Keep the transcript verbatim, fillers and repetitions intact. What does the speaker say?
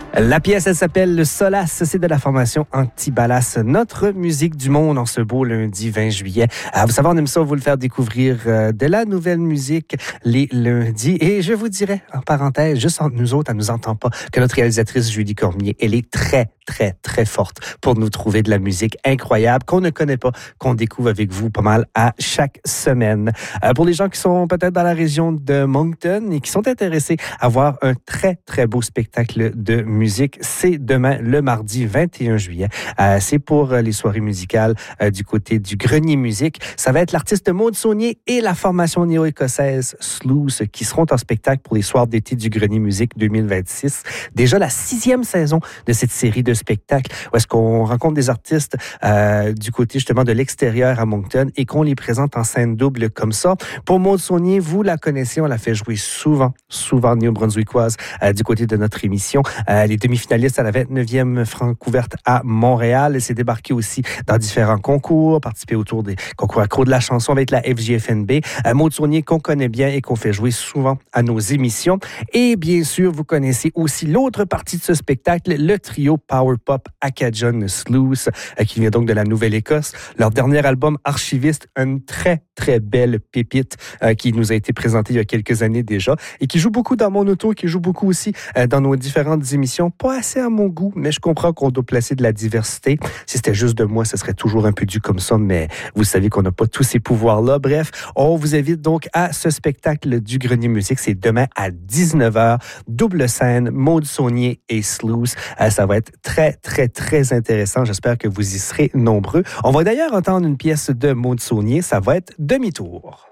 La pièce, elle s'appelle Le Solace. C'est de la formation Antibalas, notre musique du monde en ce beau lundi vingt juillet. Euh, vous savez, on aime ça vous le faire découvrir euh, de la nouvelle musique les lundis. Et je vous dirais, en parenthèse, juste entre nous autres, elle nous entend pas, que notre réalisatrice Julie Cormier, elle est très, très, très forte pour nous trouver de la musique incroyable qu'on ne connaît pas, qu'on découvre avec vous pas mal à chaque semaine. Euh, pour les gens qui sont peut-être dans la région de Moncton et qui sont intéressés à voir un très, très beau spectacle de musique, c'est demain, le mardi vingt et un juillet. Euh, c'est pour les soirées musicales euh, du côté du Grenier Musique. Ça va être l'artiste Maud Saunier et la formation néo-écossaise Sluice qui seront en spectacle pour les soirs d'été du Grenier Musique deux mille vingt-six. Déjà la sixième saison de cette série de spectacles où est-ce qu'on rencontre des artistes euh, du côté justement de l'extérieur à Moncton et qu'on les présente en scène double comme ça. Pour Maud Saunier, vous la connaissez, on la fait jouer souvent, souvent néo-brunswickoise euh, du côté de notre émission. Euh, les demi-finalistes à la vingt-neuvième Francouverte à Montréal. Elle s'est débarquée aussi dans différents concours, participé autour des concours accro de la chanson avec la F J F N B. Euh, Maud Saunier qu'on connaît bien et qu'on fait jouer souvent à nos émissions. Et bien sûr, vous connaissez aussi l'autre partie de ce spectacle, le trio Power Pop Acadian Sluice, euh, qui vient donc de la Nouvelle-Écosse. Leur dernier album, Archiviste, une très, très belle pépite euh, qui nous a été présentée il y a quelques années déjà et qui joue beaucoup dans mon auto, qui joue beaucoup aussi euh, dans nos différentes émissions. Pas assez à mon goût, mais je comprends qu'on doit placer de la diversité. Si c'était juste de moi, ce serait toujours un peu dû comme ça, mais vous savez qu'on n'a pas tous ces pouvoirs-là. Bref, on vous invite donc à ce spectacle du Grenier Musique. C'est demain à dix-neuf heures. Double scène, Maud Saunier et Sluice. Euh, ça va être très, très, très intéressant. J'espère que vous y serez nombreux. On va d'ailleurs entendre une pièce de Maud Saunier. Ça va être Demi-tour.